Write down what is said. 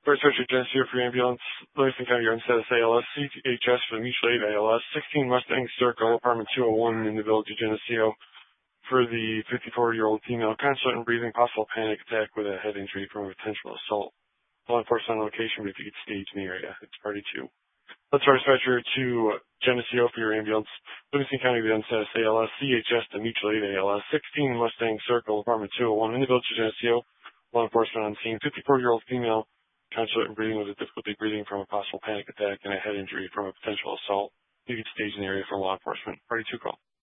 First Richard Geneseo for your ambulance, Livingston County Yard status ALS, CHS for the mutual aid ALS, 16 Mustang Circle, apartment 201 in the village of Geneseo for the 54-year-old female, constant and breathing, possible panic attack with a head injury from a potential assault. Law enforcement on location, but if you could stage in the area, it's party 2. Let's start dispatcher to Geneseo for your ambulance, Livingston County Yard status ALS, CHS to mutual aid ALS, 16 Mustang Circle, apartment 201 in the village of Geneseo. Law enforcement on scene, 54-year-old female, constant and breathing with a difficulty breathing from a possible panic attack and a head injury from a potential assault. You could stage in the area for law enforcement. Party 2 call.